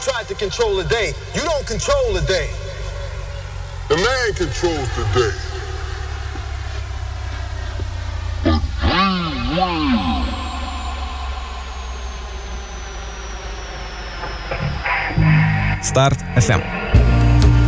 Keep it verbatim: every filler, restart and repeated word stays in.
tried to control the day. You don't control the day. The man controls the day. Старт еф ем.